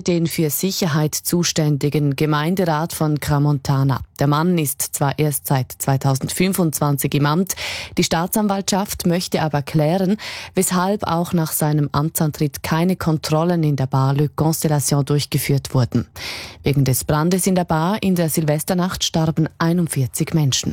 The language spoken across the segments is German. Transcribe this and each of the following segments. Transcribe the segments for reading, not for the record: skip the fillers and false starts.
den für Sicherheit zuständigen Gemeinderat von Crans-Montana. Der Mann ist zwar erst seit 2025 im Amt, die Staatsanwaltschaft möchte aber klären, weshalb auch nach seinem Amtsantritt keine Kontrollen in der Bar Le Constellation durchgeführt wurden. Wegen des Brandes in der Bar in der Silvesternacht starben 41 Menschen.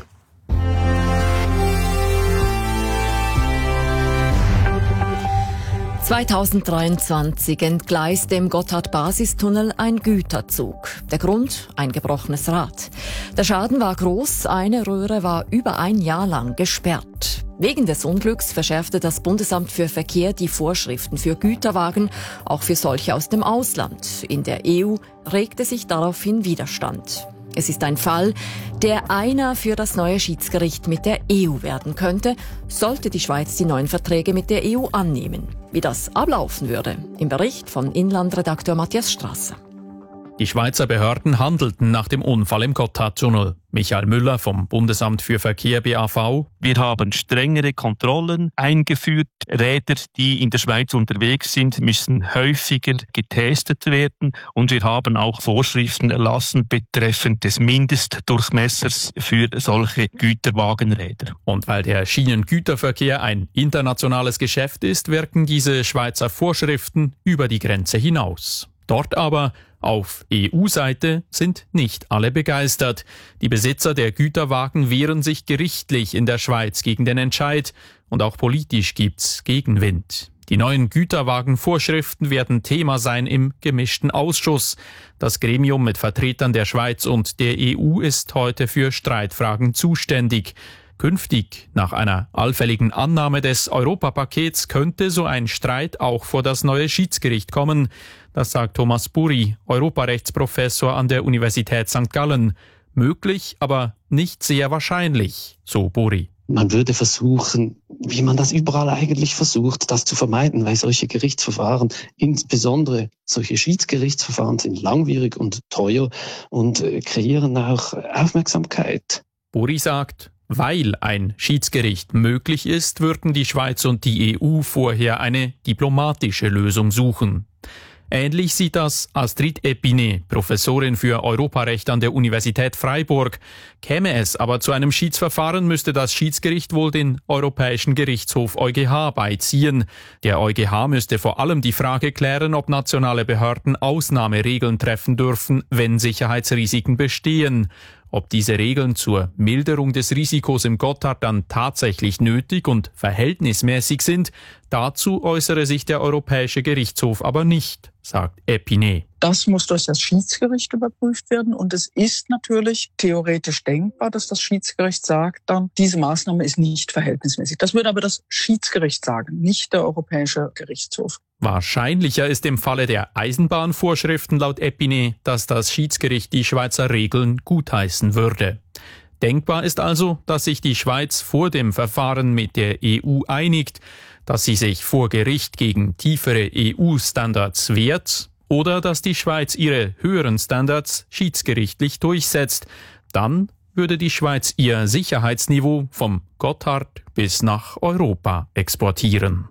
(2023) entgleiste im Gotthard-Basistunnel ein Güterzug. Der Grund? Ein gebrochenes Rad. Der Schaden war groß, eine Röhre war über ein Jahr lang gesperrt. Wegen des Unglücks verschärfte das Bundesamt für Verkehr die Vorschriften für Güterwagen, auch für solche aus dem Ausland. In der EU regte sich daraufhin Widerstand. Es ist ein Fall, der einer für das neue Schiedsgericht mit der EU werden könnte, sollte die Schweiz die neuen Verträge mit der EU annehmen. Wie das ablaufen würde, im Bericht von Inlandredakteur Matthias Strasser. Die Schweizer Behörden handelten nach dem Unfall im Gotthardtunnel. Michael Müller vom Bundesamt für Verkehr BAV. Wir haben strengere Kontrollen eingeführt. Räder, die in der Schweiz unterwegs sind, müssen häufiger getestet werden. Und wir haben auch Vorschriften erlassen betreffend des Mindestdurchmessers für solche Güterwagenräder. Und weil der Schienengüterverkehr ein internationales Geschäft ist, wirken diese Schweizer Vorschriften über die Grenze hinaus. Dort aber, auf EU-Seite, sind nicht alle begeistert. Die Besitzer der Güterwagen wehren sich gerichtlich in der Schweiz gegen den Entscheid und auch politisch gibt's Gegenwind. Die neuen Güterwagenvorschriften werden Thema sein im gemischten Ausschuss. Das Gremium mit Vertretern der Schweiz und der EU ist heute für Streitfragen zuständig. Künftig, nach einer allfälligen Annahme des Europapakets, könnte so ein Streit auch vor das neue Schiedsgericht kommen. Das sagt Thomas Buri, Europarechtsprofessor an der Universität St. Gallen. Möglich, aber nicht sehr wahrscheinlich, so Buri. Man würde versuchen, wie man das überall eigentlich versucht, das zu vermeiden, weil solche Gerichtsverfahren, insbesondere solche Schiedsgerichtsverfahren, sind langwierig und teuer und kreieren auch Aufmerksamkeit. Buri sagt, weil ein Schiedsgericht möglich ist, würden die Schweiz und die EU vorher eine diplomatische Lösung suchen. Ähnlich sieht das Astrid Eppinet, Professorin für Europarecht an der Universität Freiburg. Käme es aber zu einem Schiedsverfahren, müsste das Schiedsgericht wohl den Europäischen Gerichtshof EuGH beiziehen. Der EuGH müsste vor allem die Frage klären, ob nationale Behörden Ausnahmeregeln treffen dürfen, wenn Sicherheitsrisiken bestehen. Ob diese Regeln zur Milderung des Risikos im Gotthard dann tatsächlich nötig und verhältnismäßig sind, dazu äußere sich der Europäische Gerichtshof aber nicht, sagt Eppinet. Das muss durch das Schiedsgericht überprüft werden und es ist natürlich theoretisch denkbar, dass das Schiedsgericht sagt dann, diese Maßnahme ist nicht verhältnismäßig. Das würde aber das Schiedsgericht sagen, nicht der Europäische Gerichtshof. Wahrscheinlicher ist im Falle der Eisenbahnvorschriften laut Eppinet, dass das Schiedsgericht die Schweizer Regeln gutheißen würde. Denkbar ist also, dass sich die Schweiz vor dem Verfahren mit der EU einigt, dass sie sich vor Gericht gegen tiefere EU-Standards wehrt oder dass die Schweiz ihre höheren Standards schiedsgerichtlich durchsetzt. Dann würde die Schweiz ihr Sicherheitsniveau vom Gotthard bis nach Europa exportieren.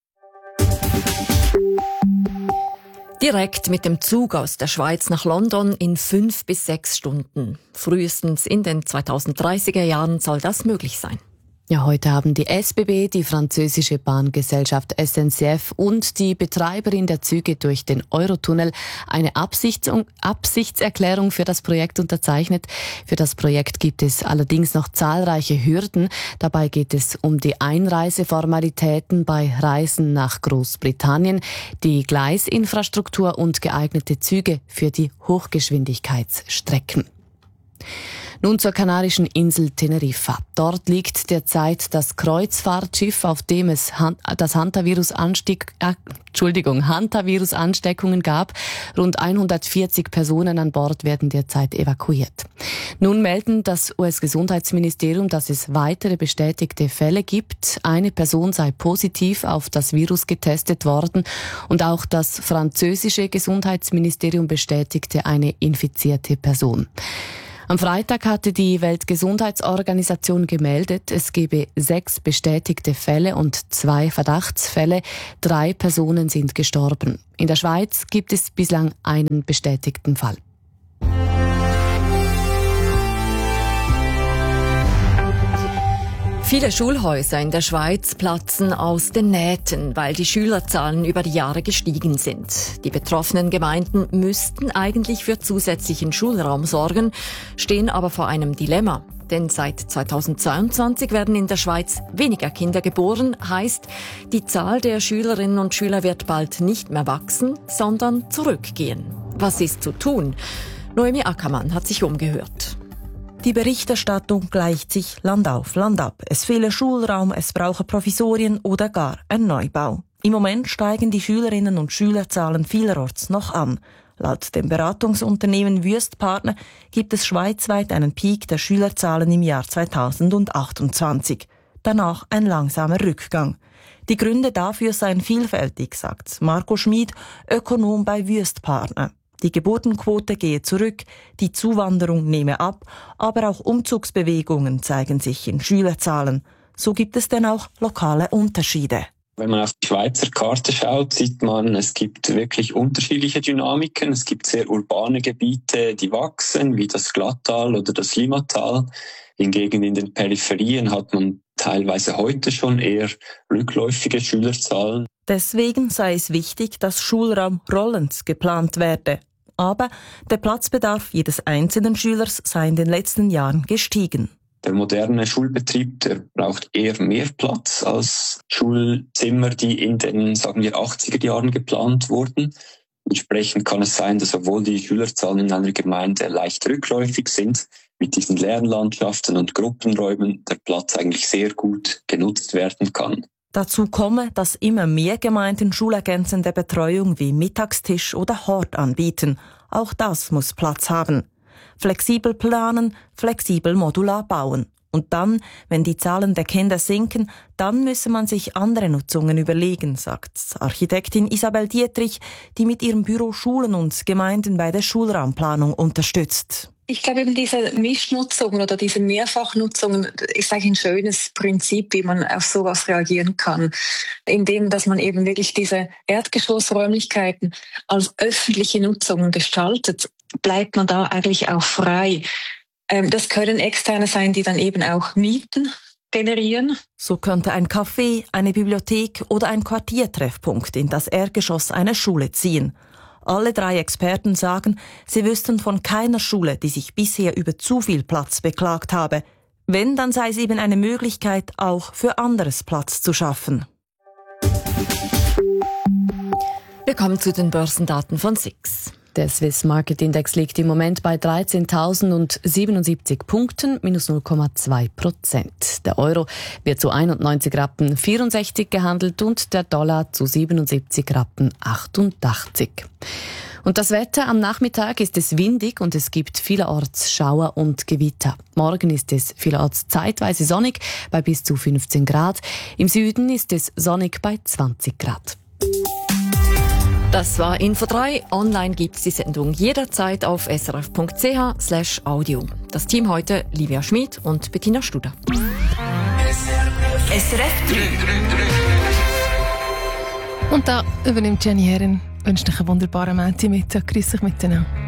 Direkt mit dem Zug aus der Schweiz nach London in 5 bis 6 Stunden. Frühestens in den 2030er Jahren soll das möglich sein. Ja, heute haben die SBB, die französische Bahngesellschaft SNCF und die Betreiberin der Züge durch den Eurotunnel eine Absichtserklärung für das Projekt unterzeichnet. Für das Projekt gibt es allerdings noch zahlreiche Hürden. Dabei geht es um die Einreiseformalitäten bei Reisen nach Großbritannien, die Gleisinfrastruktur und geeignete Züge für die Hochgeschwindigkeitsstrecken. Nun zur kanarischen Insel Teneriffa. Dort liegt derzeit das Kreuzfahrtschiff, auf dem es Hantavirus-Ansteckungen gab. Rund 140 Personen an Bord werden derzeit evakuiert. Nun melden das US-Gesundheitsministerium, dass es weitere bestätigte Fälle gibt. Eine Person sei positiv auf das Virus getestet worden und auch das französische Gesundheitsministerium bestätigte eine infizierte Person. Am Freitag hatte die Weltgesundheitsorganisation gemeldet, es gebe 6 bestätigte Fälle und 2 Verdachtsfälle. 3 Personen sind gestorben. In der Schweiz gibt es bislang einen bestätigten Fall. Viele Schulhäuser in der Schweiz platzen aus den Nähten, weil die Schülerzahlen über die Jahre gestiegen sind. Die betroffenen Gemeinden müssten eigentlich für zusätzlichen Schulraum sorgen, stehen aber vor einem Dilemma. Denn seit 2022 werden in der Schweiz weniger Kinder geboren, heißt, die Zahl der Schülerinnen und Schüler wird bald nicht mehr wachsen, sondern zurückgehen. Was ist zu tun? Noemi Ackermann hat sich umgehört. Die Berichterstattung gleicht sich Land auf, Land ab. Es fehle Schulraum, es brauche Provisorien oder gar ein Neubau. Im Moment steigen die Schülerinnen und Schülerzahlen vielerorts noch an. Laut dem Beratungsunternehmen Wüstpartner gibt es schweizweit einen Peak der Schülerzahlen im Jahr 2028. Danach ein langsamer Rückgang. Die Gründe dafür seien vielfältig, sagt Marco Schmid, Ökonom bei Wüstpartner. Die Geburtenquote gehe zurück, die Zuwanderung nehme ab, aber auch Umzugsbewegungen zeigen sich in Schülerzahlen. So gibt es denn auch lokale Unterschiede. Wenn man auf die Schweizer Karte schaut, sieht man, es gibt wirklich unterschiedliche Dynamiken. Es gibt sehr urbane Gebiete, die wachsen, wie das Glattal oder das Limmatal. Hingegen in den Peripherien hat man teilweise heute schon eher rückläufige Schülerzahlen. Deswegen sei es wichtig, dass Schulraum rollend geplant werde. Aber der Platzbedarf jedes einzelnen Schülers sei in den letzten Jahren gestiegen. Der moderne Schulbetrieb, der braucht eher mehr Platz als Schulzimmer, die in den, sagen wir, 80er Jahren geplant wurden. Entsprechend kann es sein, dass obwohl die Schülerzahlen in einer Gemeinde leicht rückläufig sind, mit diesen Lernlandschaften und Gruppenräumen der Platz eigentlich sehr gut genutzt werden kann. Dazu komme, dass immer mehr Gemeinden schulergänzende Betreuung wie Mittagstisch oder Hort anbieten. Auch das muss Platz haben. Flexibel planen, flexibel modular bauen. Und dann, wenn die Zahlen der Kinder sinken, dann müsse man sich andere Nutzungen überlegen, sagt Architektin Isabel Dietrich, die mit ihrem Büro Schulen und Gemeinden bei der Schulraumplanung unterstützt. Ich glaube, eben diese Mischnutzungen oder diese Mehrfachnutzungen ist eigentlich ein schönes Prinzip, wie man auf sowas reagieren kann. Indem, dass man eben wirklich diese Erdgeschossräumlichkeiten als öffentliche Nutzungen gestaltet, bleibt man da eigentlich auch frei. Das können Externe sein, die dann eben auch Mieten generieren. So könnte ein Café, eine Bibliothek oder ein Quartiertreffpunkt in das Erdgeschoss einer Schule ziehen. Alle 3 Experten sagen, sie wüssten von keiner Schule, die sich bisher über zu viel Platz beklagt habe. Wenn, dann sei es eben eine Möglichkeit, auch für anderes Platz zu schaffen. Wir kommen zu den Börsendaten von SIX. Der Swiss Market Index liegt im Moment bei 13.077 Punkten, minus 0,2%. Der Euro wird zu 91,64 Rappen gehandelt und der Dollar zu 77,88 Rappen. Und das Wetter am Nachmittag ist es windig und es gibt vielerorts Schauer und Gewitter. Morgen ist es vielerorts zeitweise sonnig bei bis zu 15 Grad. Im Süden ist es sonnig bei 20 Grad. Das war Info 3. Online gibt's die Sendung jederzeit auf srf.ch/audio. Das Team heute Livia Schmid und Bettina Studer. SRF 3. Und da übernimmt Jenny Herren. Wünsche euch einen wunderbaren Montagmittag. Grüß euch miteinander.